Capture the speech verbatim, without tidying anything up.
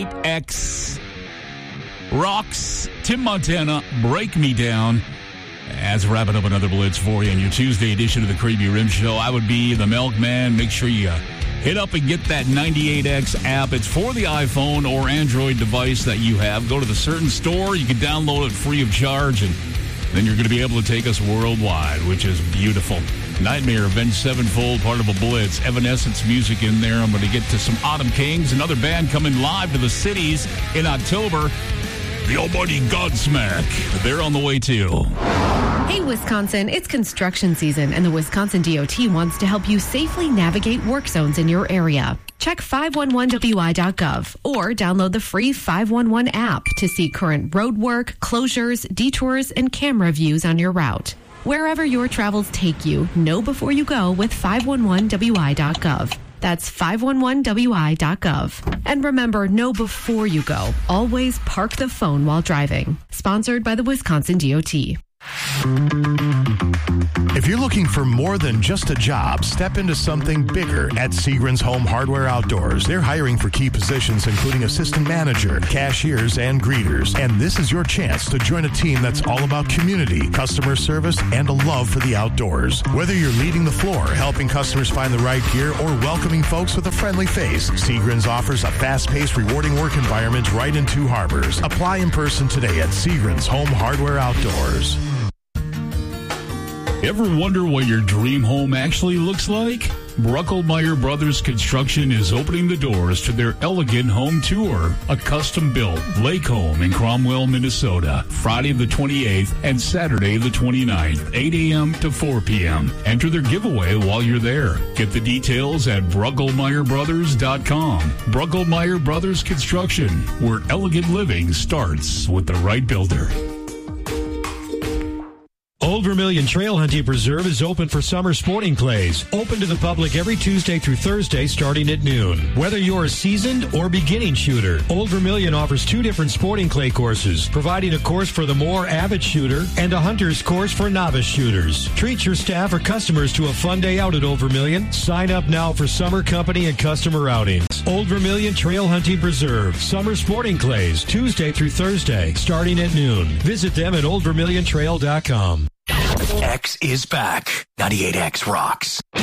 ninety-eight X rocks. Tim Montana, Break Me Down. As wrapping up another Blitz for you in your Tuesday edition of the Creepy Rim Show. I would be the Milkman. Make sure you hit up and get that ninety-eight X app. It's for the iPhone or Android device that you have. Go to the certain store. You can download it free of charge, and then you're going to be able to take us worldwide, which is beautiful. Nightmare, Avenged Sevenfold, part of a Blitz. Evanescence music in there. I'm going to get to some Autumn Kings, another band coming live to the cities in October. The almighty Godsmack. They're on the way, too. Hey, Wisconsin, it's construction season, and the Wisconsin D O T wants to help you safely navigate work zones in your area. Check five one one W I dot gov or download the free five one one app to see current road work, closures, detours, and camera views on your route. Wherever your travels take you, know before you go with five one one W I dot gov. That's five one one W I dot gov. And remember, know before you go. Always park the phone while driving. Sponsored by the Wisconsin D O T. If you're looking for more than just a job, step into something bigger at Seagren's Home Hardware Outdoors. They're hiring for key positions including assistant manager, cashiers, and greeters. And this is your chance to join a team that's all about community, customer service, and a love for the outdoors. Whether you're leading the floor, helping customers find the right gear, or welcoming folks with a friendly face, Seagren's offers a fast-paced, rewarding work environment right in Two Harbors. Apply in person today at Seagren's Home Hardware Outdoors. Ever wonder what your dream home actually looks like? Bruckelmeyer Brothers Construction is opening the doors to their elegant home tour, a custom-built lake home in Cromwell, Minnesota, Friday the twenty-eighth and Saturday the twenty-ninth, eight a.m. to four p.m. Enter their giveaway while you're there. Get the details at bruckelmeyer brothers dot com. Bruckelmeyer Brothers Construction, where elegant living starts with the right builder. Old Vermilion Trail Hunting Preserve is open for summer sporting clays. Open to the public every Tuesday through Thursday starting at noon. Whether you're a seasoned or beginning shooter, Old Vermilion offers two different sporting clay courses, providing a course for the more avid shooter and a hunter's course for novice shooters. Treat your staff or customers to a fun day out at Old Vermilion. Sign up now for summer company and customer outings. Old Vermilion Trail Hunting Preserve. Summer sporting clays, Tuesday through Thursday, starting at noon. Visit them at old vermilion trail dot com. X is back. ninety-eight X rocks.